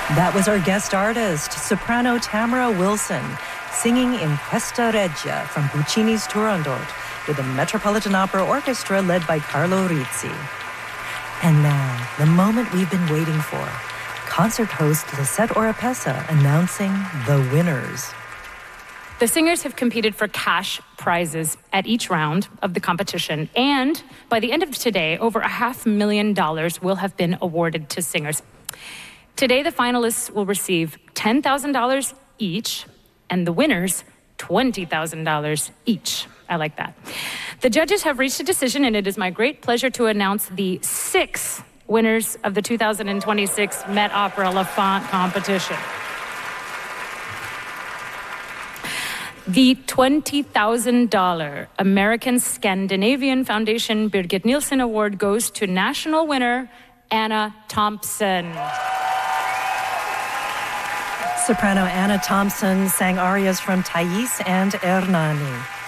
That was our guest artist, soprano Tamara Wilson, singing in Questa Regia from Puccini's Turandot with the Metropolitan Opera Orchestra led by Carlo Rizzi. And now, the moment we've been waiting for. Concert host Lisette Oropesa announcing the winners. The singers have competed for cash prizes at each round of the competition, and by the end of today, over $500,000 will have been awarded to singers. Today, the finalists will receive $10,000 each, and the winners, $20,000 each. I like that. The judges have reached a decision, and it is my great pleasure to announce the 6 winners of the 2026 Met Opera LaFont competition. The $20,000 American Scandinavian Foundation Birgit Nilsson Award goes to national winner Anna Thompson. Soprano Anna Thompson sang arias from Thais and Ernani.